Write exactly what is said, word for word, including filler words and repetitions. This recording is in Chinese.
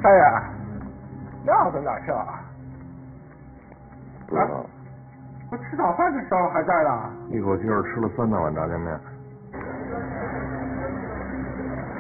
菜呀？亮在哪儿去了？ 不知道。 我吃早饭的时候还在呢。 一口气儿吃了三大碗炸酱面。